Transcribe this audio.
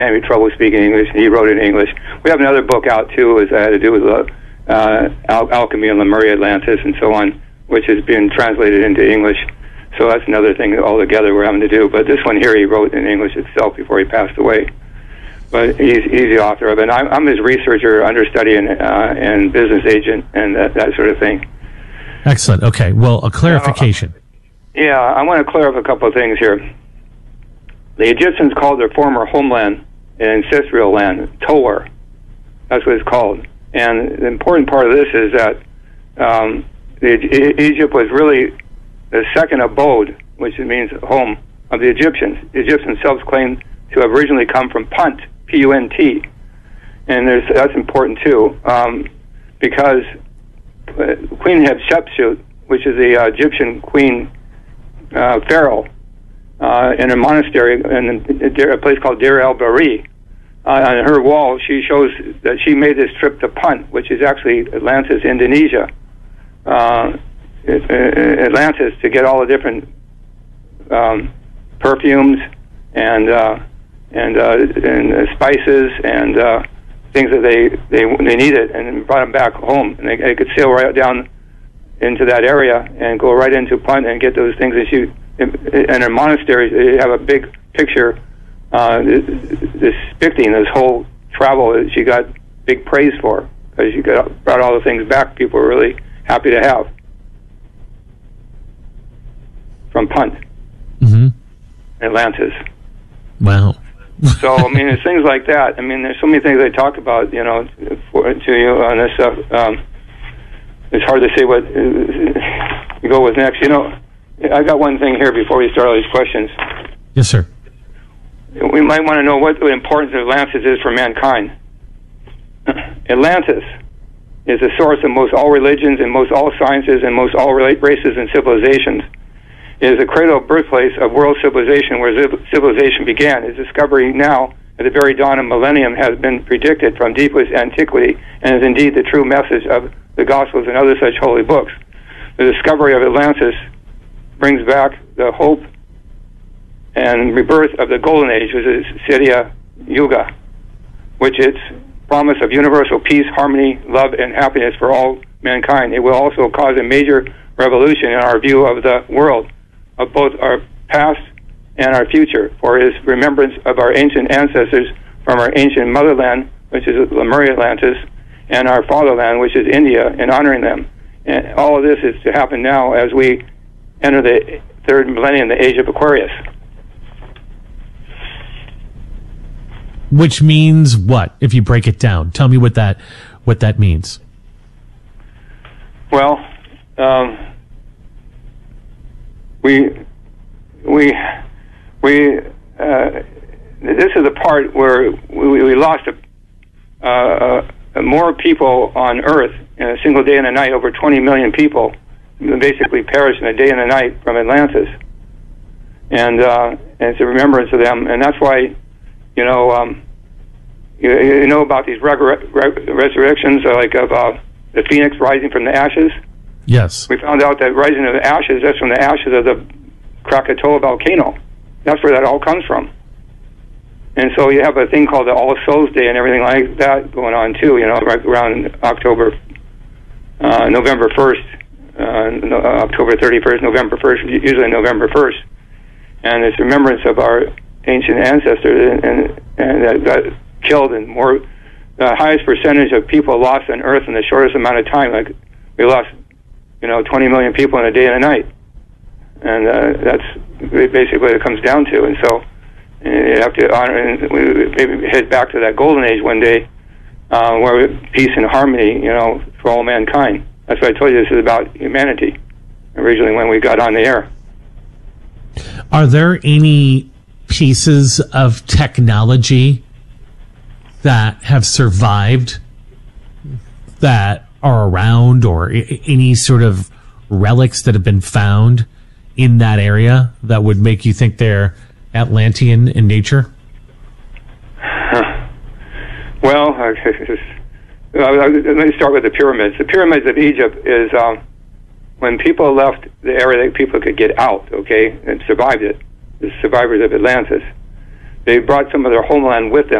having trouble speaking English. He wrote it in English. We have another book out too, that had to do with alchemy and Lemuria, Atlantis, and so on, which has been translated into English. So that's another thing altogether we're having to do. But this one here he wrote in English itself before he passed away. But he's the author of it. And I'm his researcher, understudy, and business agent, and that sort of thing. Excellent. Okay. Well, a clarification. I want to clear up a couple of things here. The Egyptians called their former homeland and ancestral land Towar. That's what it's called. And the important part of this is that Egypt was really the second abode, which means home, of the Egyptians. The Egyptians themselves claimed to have originally come from Punt, P-U-N-T. And that's important too, because Queen Hatshepsut, which is the Egyptian queen pharaoh, in a monastery in a place called Deir el-Bahari, on her wall, she shows that she made this trip to Punt, which is actually Atlantis, Indonesia. Atlantis, to get all the different perfumes and spices and things that they needed, and brought them back home. And they could sail right down into that area and go right into Punt and get those things. And in monasteries, they have a big picture depicting this whole travel that she got big praise for, because she brought all the things back people were really happy to have from Punt, Atlantis. Wow. So, I mean, there's things like that. I mean, there's so many things they talk about, to you on this stuff. It's hard to say what you go with next. I got one thing here before we start all these questions. Yes, sir. We might want to know what the importance of Atlantis is for mankind. Atlantis is the source of most all religions and most all sciences and most all races and civilizations. It is the cradle birthplace of world civilization, where civilization began. Its discovery now, at the very dawn of millennium, has been predicted from deepest antiquity, and is indeed the true message of the Gospels and other such holy books. The discovery of Atlantis brings back the hope and rebirth of the Golden Age, which is Satya Yuga, which its promise of universal peace, harmony, love, and happiness for all mankind. It will also cause a major revolution in our view of the world, of both our past and our future, for it is remembrance of our ancient ancestors from our ancient motherland, which is Lemuria, Atlantis, and our fatherland, which is India, and honoring them. And all of this is to happen now as we enter the third millennium, the age of Aquarius. Which means what, if you break it down? Tell me what that means. Well, this is the part where we lost more people on Earth in a single day and a night. Over 20 million people basically perished in a day and a night from Atlantis, and it's a remembrance of them. And that's why, you know about these resurrections, like of the phoenix rising from the ashes. Yes. We found out that rising of the ashes, that's from the ashes of the Krakatoa volcano. That's where that all comes from. And so you have a thing called the All Souls Day and everything like that going on too, right around November 1st, October 31st, November 1st, usually November 1st. And it's remembrance of our ancient ancestors and that got killed, and the highest percentage of people lost on Earth in the shortest amount of time. Like we lost 20 million people in a day and a night. And that's basically what it comes down to. And so you have to honor, and maybe head back to that golden age one day, where peace and harmony, for all mankind. That's why I told you this is about humanity, originally when we got on the air. Are there any pieces of technology that have survived that are around, or any sort of relics that have been found in that area that would make you think they're Atlantean in nature? Well, let me start with the pyramids. The pyramids of Egypt is when people left the area that people could get out, and survived it, the survivors of Atlantis. They brought some of their homeland with them.